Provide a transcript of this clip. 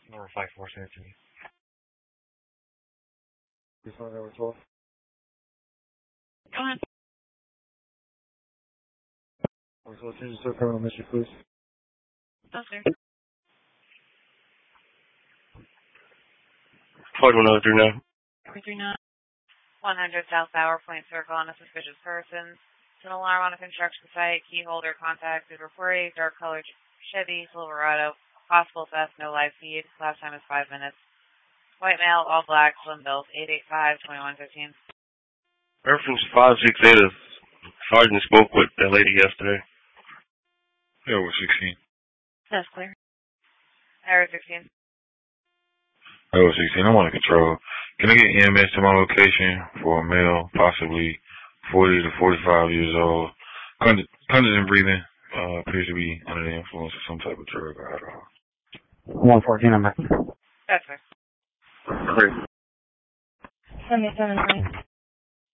Number 54, send it to me. This one over 12. Go ahead. So change to a criminal mission, please. Okay. 4139. 339. 100 South Bower Point Circle on a suspicious person. It's an alarm on a construction site. Key holder contacted. Reporting dark colored Chevy Silverado. Possible theft, no live feed. Last time is 5 minutes. White male, all black, slim built, 885-2115. Reference 568. Sergeant spoke with that lady yesterday. Yeah, we're 16. That's clear. Error 16. Oh, 16. I'm on control. Can I get EMS to my location for a male, possibly 40 to 45 years old? Congestion breathing. Appears to be under the influence of some type of drug or alcohol. 114, I'm back. That's fair. Great. 77,